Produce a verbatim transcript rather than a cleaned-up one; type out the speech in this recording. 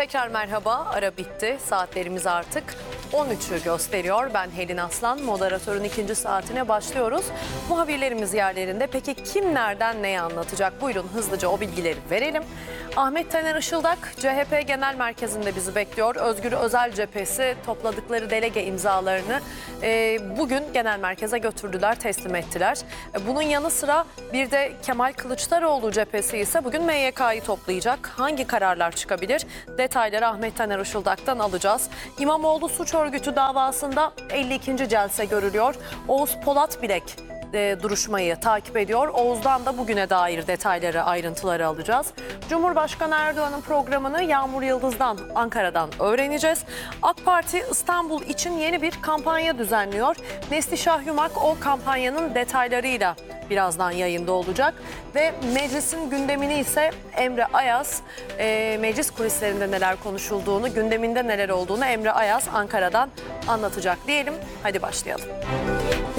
Tekrar merhaba, ara bitti. Saatlerimiz artık on üçü gösteriyor. Ben Helin Aslan, moderatörün ikinci saatine başlıyoruz. Muhabirlerimiz yerlerinde. Peki kim nereden neyi anlatacak? Buyurun hızlıca o bilgileri verelim. Ahmet Taner Işıldak, C H P Genel Merkezi'nde bizi bekliyor. Özgür Özel cephesi topladıkları delege imzalarını e, bugün genel merkeze götürdüler, teslim ettiler. E, bunun yanı sıra bir de Kemal Kılıçdaroğlu cephesi ise bugün M Y K'yı toplayacak. Hangi kararlar çıkabilir? Detayları Ahmet Taner Işıldak'tan alacağız. İmamoğlu suç örgütü davasında elli ikinci celse görülüyor. Oğuz Polatbilek e, duruşmayı takip ediyor. Oğuz'dan da bugüne dair detayları, ayrıntıları alacağız. Cumhurbaşkanı Erdoğan'ın programını Yağmur Yıldız'dan, Ankara'dan öğreneceğiz. AK Parti İstanbul için yeni bir kampanya düzenliyor. Neslişah Yumak o kampanyanın detaylarıyla birazdan yayında olacak ve meclisin gündemini ise Emre Ayaz, e, meclis kulislerinde neler konuşulduğunu, gündeminde neler olduğunu Emre Ayaz Ankara'dan anlatacak diyelim. Hadi başlayalım.